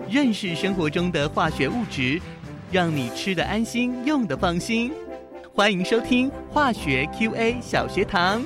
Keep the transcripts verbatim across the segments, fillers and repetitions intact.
认识生活中的化学物质，让你吃得安心，用得放心。欢迎收听化学 Q A 小学堂。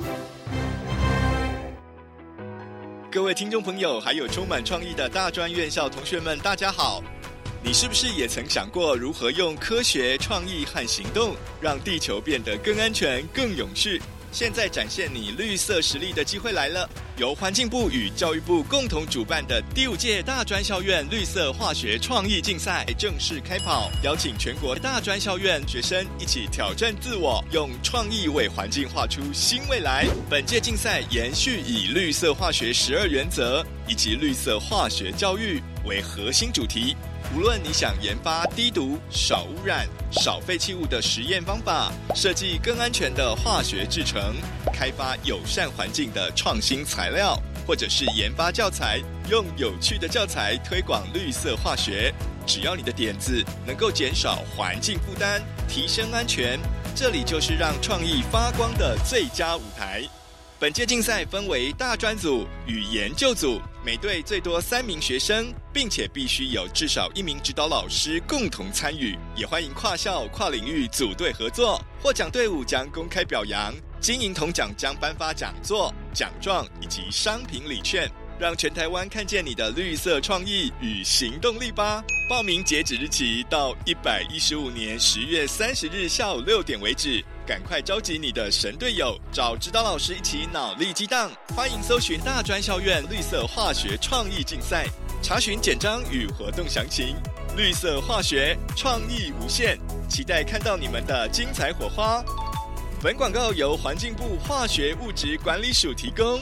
各位听众朋友，还有充满创意的大专院校同学们，大家好。你是不是也曾想过如何用科学、创意和行动，让地球变得更安全、更永续？现在展现你绿色实力的机会来了！由环境部与教育部共同主办的第五届大专校院绿色化学创意竞赛正式开跑，邀请全国大专校院学生一起挑战自我，用创意为环境画出新未来。本届竞赛延续以绿色化学十二原则以及绿色化学教育为核心主题。无论你想研发低毒、少污染、少废弃物的实验方法，设计更安全的化学制成，开发友善环境的创新材料，或者是研发教材，用有趣的教材推广绿色化学，只要你的点子能够减少环境负担，提升安全，这里就是让创意发光的最佳舞台。本届竞赛分为大专组与研究组，每队最多三名学生，并且必须有至少一名指导老师共同参与。也欢迎跨校、跨领域组队合作。获奖队伍将公开表扬，金银铜奖将颁发讲座、奖状以及商品礼券，让全台湾看见你的绿色创意与行动力吧！报名截止日期到一百一十五年十月三十日下午六点为止。赶快召集你的神队友，找指导老师一起脑力激荡。欢迎搜寻大专校院绿色化学创意竞赛，查询简章与活动详情。绿色化学创意无限，期待看到你们的精彩火花。本广告由环境部化学物质管理署提供。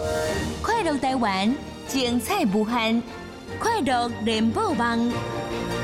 快乐台湾，精彩无限，快乐联播网。